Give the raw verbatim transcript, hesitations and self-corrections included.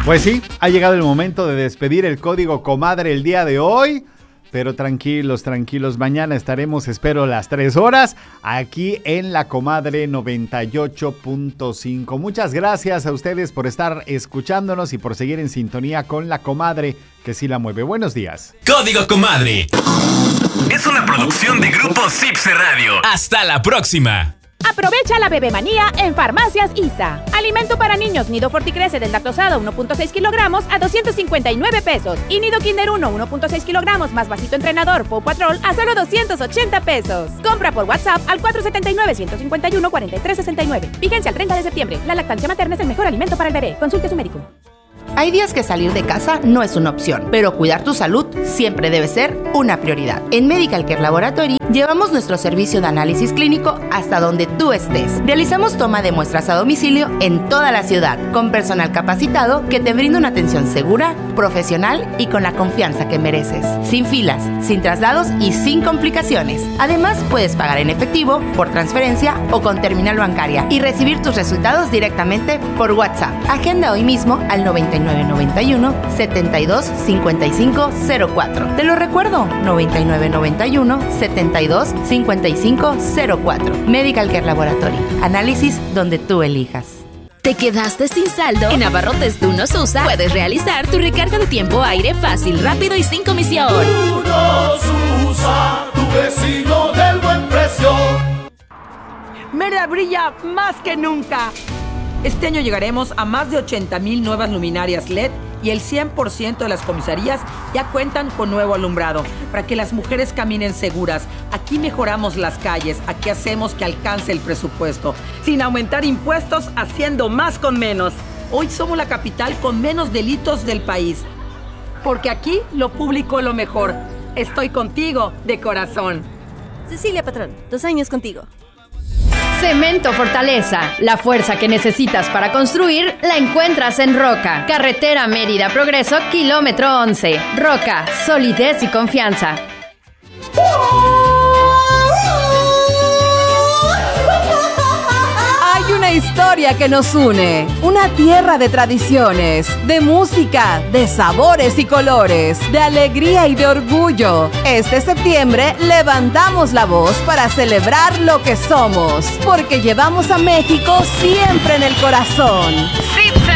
Pues sí, ha llegado el momento de despedir el Código Comadre el día de hoy. Pero tranquilos, tranquilos, mañana estaremos, espero, las tres horas aquí en La Comadre noventa y ocho punto cinco. Muchas gracias a ustedes por estar escuchándonos y por seguir en sintonía con La Comadre, que sí la mueve. Buenos días. Código Comadre es una producción de Grupo Zipse Radio. Hasta la próxima. Aprovecha la bebemanía en Farmacias I S A. Alimento para niños Nido Forticrece deslactosado uno punto seis kilogramos a doscientos cincuenta y nueve pesos. Y Nido Kinder uno uno punto seis kilogramos más vasito entrenador Paw Patrol a solo doscientos ochenta pesos. Compra por WhatsApp al cuatro siete nueve, uno cinco uno, cuatro tres seis nueve. Vigencia al treinta de septiembre. La lactancia materna es el mejor alimento para el bebé. Consulte a su médico. Hay días que salir de casa no es una opción, pero cuidar tu salud siempre debe ser una prioridad. En Medical Care Laboratory llevamos nuestro servicio de análisis clínico hasta donde tú estés. Realizamos toma de muestras a domicilio en toda la ciudad, con personal capacitado que te brinda una atención segura, profesional y con la confianza que mereces. Sin filas, sin traslados y sin complicaciones. Además, puedes pagar en efectivo, por transferencia o con terminal bancaria y recibir tus resultados directamente por WhatsApp. Agenda hoy mismo al noventa y nueve noventa y uno, setenta y dos, cincuenta y cinco cero cuatro. Te lo recuerdo, noventa y nueve noventa y uno, setenta y dos, cincuenta y cinco cero cuatro. Medical Care Laboratory. Análisis donde tú elijas. ¿Te quedaste sin saldo? En Abarrotes Tú Nos Usa puedes realizar tu recarga de tiempo aire fácil, rápido y sin comisión. Tú Nos Usa, tu vecino del buen precio. Mérida brilla más que nunca. Este año llegaremos a más de ochenta mil nuevas luminarias L E D y el cien por ciento de las comisarías ya cuentan con nuevo alumbrado para que las mujeres caminen seguras. Aquí mejoramos las calles, aquí hacemos que alcance el presupuesto, sin aumentar impuestos, haciendo más con menos. Hoy somos la capital con menos delitos del país, porque aquí lo público es lo mejor. Estoy contigo de corazón. Cecilia Patrón, dos años contigo. Cemento Fortaleza, la fuerza que necesitas para construir la encuentras en Roca. Carretera Mérida Progreso, kilómetro once. Roca, solidez y confianza. Hay una historia que nos une, una tierra de tradiciones, de música, de sabores y colores, de alegría y de orgullo. Este septiembre levantamos la voz para celebrar lo que somos, porque llevamos a México siempre en el corazón. ¡Sí!